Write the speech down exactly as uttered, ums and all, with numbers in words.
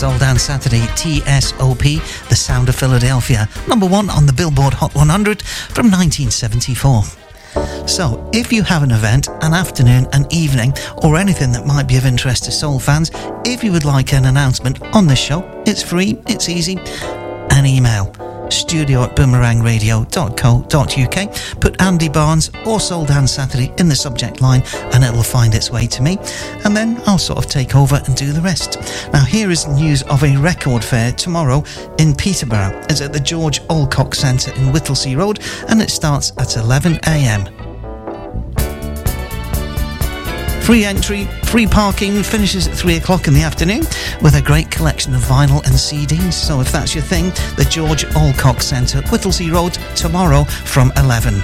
Soul Dance Saturday, T S O P, The Sound of Philadelphia, number one on the Billboard Hot one hundred from nineteen seventy-four. So, if you have an event, an afternoon, an evening, or anything that might be of interest to soul fans, if you would like an announcement on the show, it's free, it's easy, an email. studio at boomerang radio dot co dot uk. Put Andy Barnes or Soul Dance Saturday in the subject line and it'll find its way to me, and then I'll sort of take over and do the rest. Now, here is news of a record fair tomorrow in Peterborough. It's at the George Alcock Centre in Whittlesea Road, and it starts at eleven a m. Free entry, free parking, finishes at three o'clock in the afternoon with a great collection of vinyl and C Ds. So if that's your thing, the George Alcock Centre, Whittlesea Road, tomorrow from eleven.